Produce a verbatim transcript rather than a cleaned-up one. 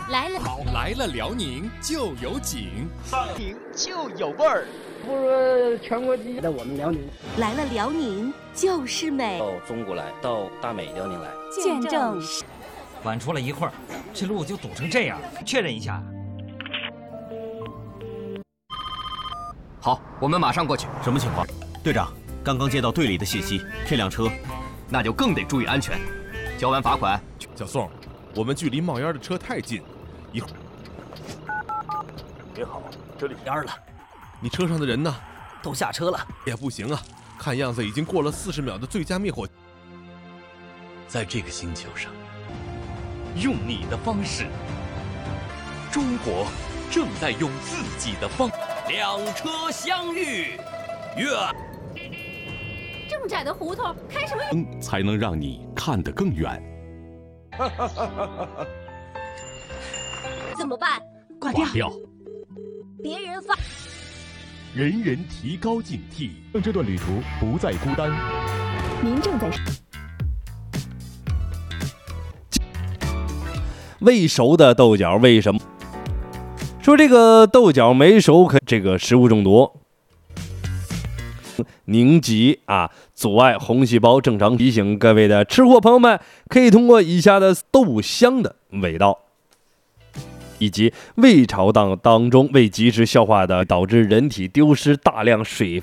来了， 好，来了辽宁就有景， 上宁就有味儿。 不如全国第一的我们辽宁， 来了辽宁就是美。 到中国来，到大美辽宁来， 见证。 晚出了一会儿，这路就堵成这样，确认一下。 好，我们马上过去。 什么情况？队长，刚刚接到队里的信息，这辆车， 那就更得注意安全。交完罚款， 小宋，我们距离冒烟的车太近，一会儿。 别好，这里烟了， 你车上的人呢？ 都下车了。 也不行啊，看样子已经过了四十秒的最佳灭火。 在这个星球上，用你的方式，中国正在用自己的方。 两车相遇，越。 这么窄的胡同，开什么？ 才能让你看得更远。 怎么办？ 挂掉。掉。 别人发。 人人提高警惕，让这段旅途不再孤单。 您正在。 未熟的豆角为什么？说这个豆角没熟，可这个食物中毒。凝集啊，阻碍红细胞正常。提醒各位的吃货朋友们，可以通过以下的豆香的味道，以及胃肠道当中未及时消化的，导致人体丢失大量水